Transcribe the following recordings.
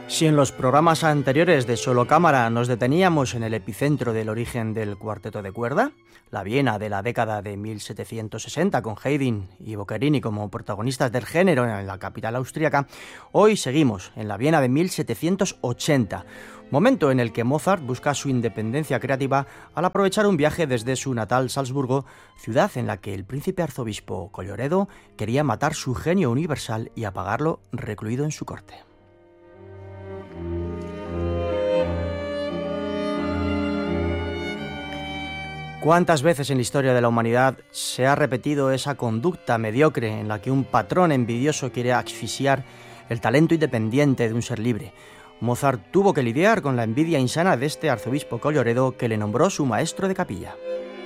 Si en los programas anteriores de Solo Cámara nos deteníamos en el epicentro del origen del cuarteto de cuerda, la Viena de la década de 1760 con Haydn y Boccherini como protagonistas del género en la capital austríaca, hoy seguimos en la Viena de 1780, momento en el que Mozart busca su independencia creativa al aprovechar un viaje desde su natal Salzburgo, ciudad en la que el príncipe arzobispo Colloredo quería matar su genio universal y apagarlo recluido en su corte. ¿Cuántas veces en la historia de la humanidad se ha repetido esa conducta mediocre en la que un patrón envidioso quiere asfixiar el talento independiente de un ser libre? Mozart tuvo que lidiar con la envidia insana de este arzobispo Colloredo que le nombró su maestro de capilla.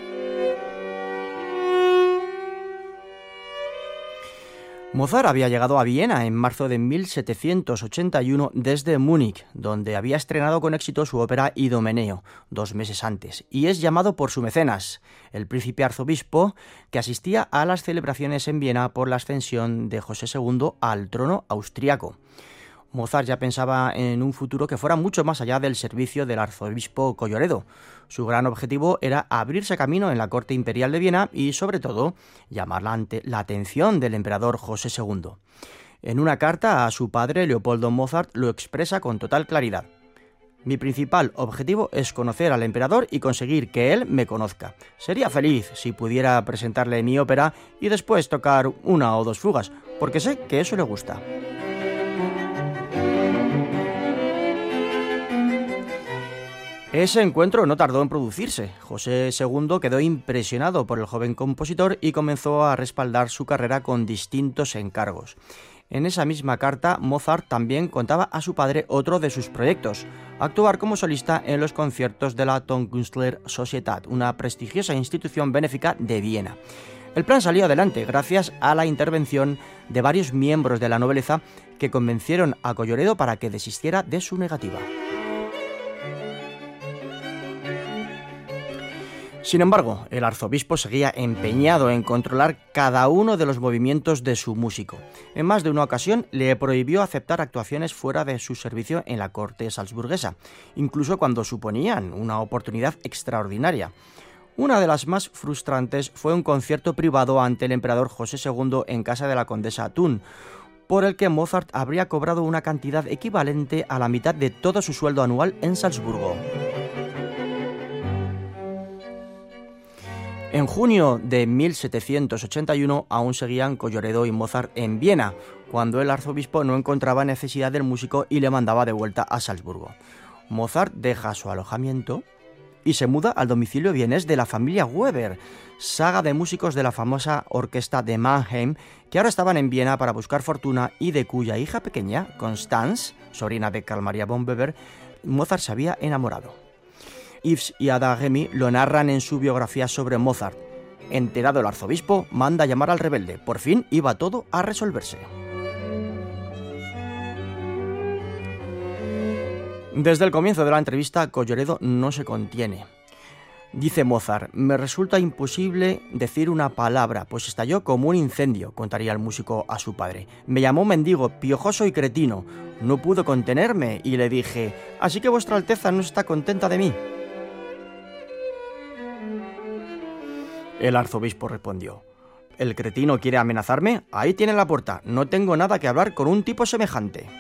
Mozart había llegado a Viena en marzo de 1781 desde Múnich, donde había estrenado con éxito su ópera Idomeneo 2 meses antes, y es llamado por su mecenas, el príncipe arzobispo, que asistía a las celebraciones en Viena por la ascensión de José II al trono austriaco. Mozart ya pensaba en un futuro que fuera mucho más allá del servicio del arzobispo Colloredo. Su gran objetivo era abrirse camino en la corte imperial de Viena y, sobre todo, llamar la atención del emperador José II. En una carta a su padre, Leopoldo Mozart, lo expresa con total claridad. Mi principal objetivo es conocer al emperador y conseguir que él me conozca. Sería feliz si pudiera presentarle mi ópera y después tocar 1 o 2 fugas, porque sé que eso le gusta. Ese encuentro no tardó en producirse. José II quedó impresionado por el joven compositor y comenzó a respaldar su carrera con distintos encargos. En esa misma carta, Mozart también contaba a su padre otro de sus proyectos, actuar como solista en los conciertos de la Tonkünstler Societät, una prestigiosa institución benéfica de Viena. El plan salió adelante gracias a la intervención de varios miembros de la nobleza que convencieron a Colloredo para que desistiera de su negativa. Sin embargo, el arzobispo seguía empeñado en controlar cada uno de los movimientos de su músico. En más de una ocasión le prohibió aceptar actuaciones fuera de su servicio en la corte salzburguesa, incluso cuando suponían una oportunidad extraordinaria. Una de las más frustrantes fue un concierto privado ante el emperador José II en casa de la condesa Thun, por el que Mozart habría cobrado una cantidad equivalente a la mitad de todo su sueldo anual en Salzburgo. En junio de 1781 aún seguían Colloredo y Mozart en Viena, cuando el arzobispo no encontraba necesidad del músico y le mandaba de vuelta a Salzburgo. Mozart deja su alojamiento y se muda al domicilio vienés de la familia Weber, saga de músicos de la famosa orquesta de Mannheim, que ahora estaban en Viena para buscar fortuna y de cuya hija pequeña, Constance, sobrina de Carl Maria von Weber, Mozart se había enamorado. Yves y Ada Remy lo narran en su biografía sobre Mozart. Enterado el arzobispo, manda llamar al rebelde. Por fin iba todo a resolverse. Desde el comienzo de la entrevista, Colloredo no se contiene. Dice Mozart, me resulta imposible decir una palabra, pues estalló como un incendio, contaría el músico a su padre. Me llamó mendigo, piojoso y cretino. No pudo contenerme y le dije, así que vuestra Alteza no está contenta de mí. El arzobispo respondió, ¿el cretino quiere amenazarme? Ahí tiene la puerta, no tengo nada que hablar con un tipo semejante.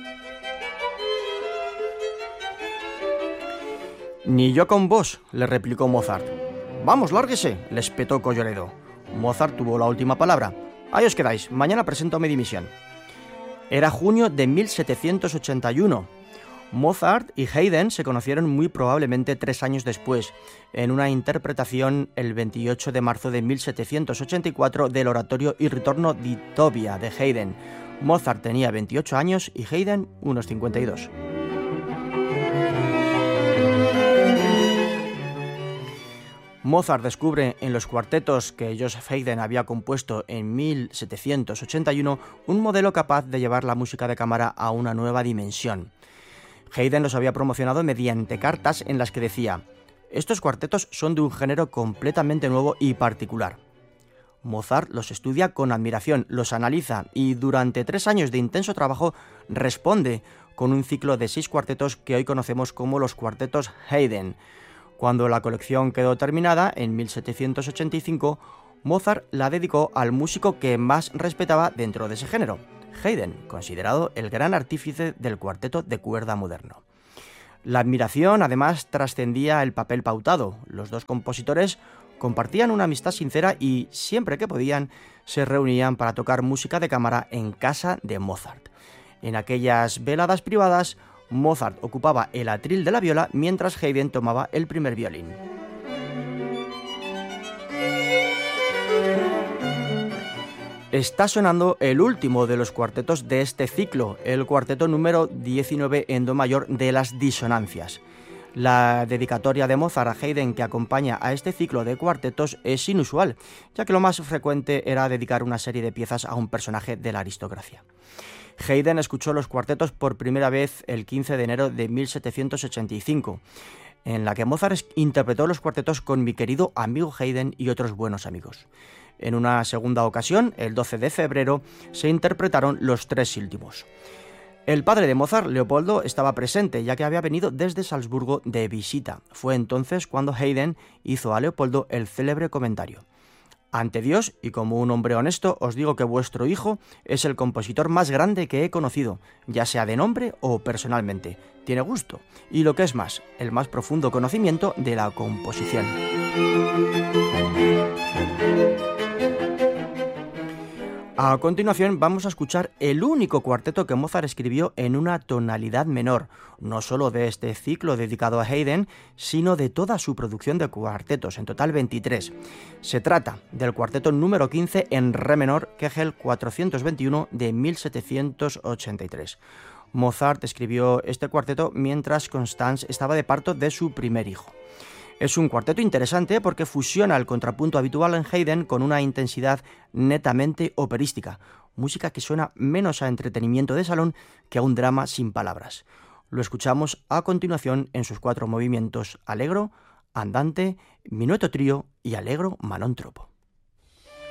Ni yo con vos, le replicó Mozart. Vamos, lárguese, le espetó Colloredo. Mozart tuvo la última palabra. Ahí os quedáis, mañana presento mi dimisión. Era junio de 1781. Mozart y Haydn se conocieron muy probablemente 3 años después, en una interpretación el 28 de marzo de 1784 del oratorio Il ritorno di Tobia de Haydn. Mozart tenía 28 años y Haydn unos 52. Mozart descubre en los cuartetos que Joseph Haydn había compuesto en 1781 un modelo capaz de llevar la música de cámara a una nueva dimensión. Haydn los había promocionado mediante cartas en las que decía: estos cuartetos son de un género completamente nuevo y particular. Mozart los estudia con admiración, los analiza y durante 3 años de intenso trabajo responde con un ciclo de 6 cuartetos que hoy conocemos como los cuartetos Haydn. Cuando la colección quedó terminada, en 1785, Mozart la dedicó al músico que más respetaba dentro de ese género, Haydn, considerado el gran artífice del cuarteto de cuerda moderno. La admiración, además, trascendía el papel pautado. Los dos compositores compartían una amistad sincera y, siempre que podían, se reunían para tocar música de cámara en casa de Mozart. En aquellas veladas privadas, Mozart ocupaba el atril de la viola mientras Haydn tomaba el primer violín. Está sonando el último de los cuartetos de este ciclo, el cuarteto número 19 en do mayor de las disonancias. La dedicatoria de Mozart a Haydn que acompaña a este ciclo de cuartetos es inusual, ya que lo más frecuente era dedicar una serie de piezas a un personaje de la aristocracia. Haydn escuchó los cuartetos por primera vez el 15 de enero de 1785, en la que Mozart interpretó los cuartetos con mi querido amigo Haydn y otros buenos amigos. En una segunda ocasión, el 12 de febrero, se interpretaron los 3 últimos. El padre de Mozart, Leopoldo, estaba presente, ya que había venido desde Salzburgo de visita. Fue entonces cuando Haydn hizo a Leopoldo el célebre comentario: «Ante Dios, y como un hombre honesto, os digo que vuestro hijo es el compositor más grande que he conocido, ya sea de nombre o personalmente. Tiene gusto, y lo que es más, el más profundo conocimiento de la composición». A continuación vamos a escuchar el único cuarteto que Mozart escribió en una tonalidad menor, no solo de este ciclo dedicado a Haydn, sino de toda su producción de cuartetos, en total 23. Se trata del cuarteto número 15 en re menor, Kegel 421 de 1783. Mozart escribió este cuarteto mientras Constanze estaba de parto de su primer hijo. Es un cuarteto interesante porque fusiona el contrapunto habitual en Haydn con una intensidad netamente operística, música que suena menos a entretenimiento de salón que a un drama sin palabras. Lo escuchamos a continuación en sus 4 movimientos: allegro, andante, minueto trío y allegro manón troppo.